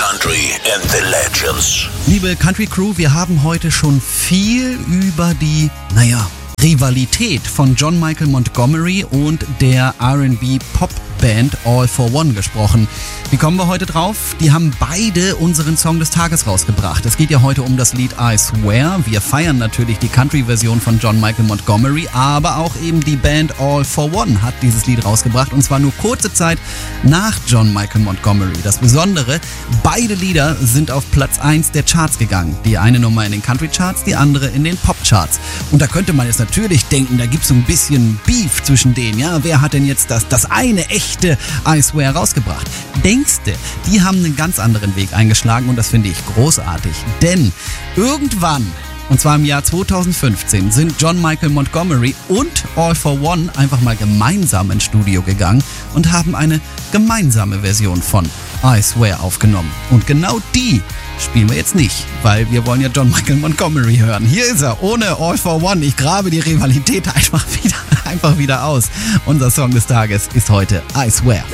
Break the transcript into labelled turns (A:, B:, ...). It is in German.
A: Country and the Legends.
B: Liebe Country Crew, wir haben heute schon viel über die, Rivalität von John Michael Montgomery und der R&B-Pop-Band All for One gesprochen. Wie kommen wir heute drauf? Die haben beide unseren Song des Tages rausgebracht. Es geht ja heute um das Lied I Swear. Wir feiern natürlich die Country-Version von John Michael Montgomery, aber auch eben die Band All for One hat dieses Lied rausgebracht und zwar nur kurze Zeit nach John Michael Montgomery. Das Besondere, beide Lieder sind auf Platz 1 der Charts gegangen. Die eine Nummer in den Country-Charts, die andere in den Pop-Charts. Und da könnte man jetzt natürlich denken, da gibt es so ein bisschen Beef zwischen denen. Ja, wer hat denn jetzt das eine echte I Swear rausgebracht? Denkste, die haben einen ganz anderen Weg eingeschlagen und das finde ich großartig. Denn irgendwann, und zwar im Jahr 2015, sind John Michael Montgomery und All for One einfach mal gemeinsam ins Studio gegangen und haben eine gemeinsame Version von I Swear aufgenommen. Und genau die spielen wir jetzt nicht, weil wir wollen ja John Michael Montgomery hören. Hier ist er, ohne All for One. Ich grabe die Rivalität einfach wieder aus. Unser Song des Tages ist heute I Swear.